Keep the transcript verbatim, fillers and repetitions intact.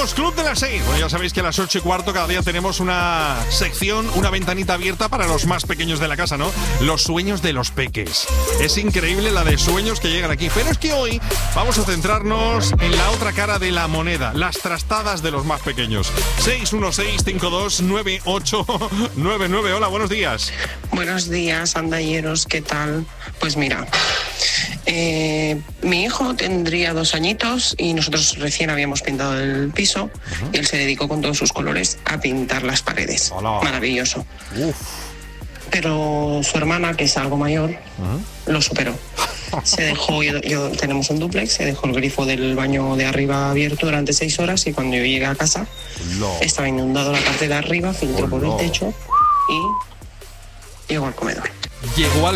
Bienvenidos, Club de las seis. Bueno, ya sabéis que a las ocho y cuarto cada día tenemos una sección, una ventanita abierta para los más pequeños de la casa, ¿no? Los sueños de los peques. Es increíble la de sueños que llegan aquí. Pero es que hoy vamos a centrarnos en la otra cara de la moneda, las trastadas de los más pequeños. seis uno seis, cinco dos nueve ocho nueve nueve. Hola, buenos días. Buenos días, andalleros, ¿qué tal? Pues mira, eh, mi hijo tendría dos añitos y nosotros recién habíamos pintado el piso. Uh-huh. Y él se dedicó con todos sus colores a pintar las paredes. Hola. Maravilloso. Uf. Pero su hermana, que es algo mayor, uh-huh. lo superó. Se dejó, yo, yo tenemos un dúplex, se dejó el grifo del baño de arriba abierto durante seis horas y cuando yo llegué a casa no. estaba inundado la parte de arriba, filtró oh, por no. el techo y llegó al comedor. Llegó al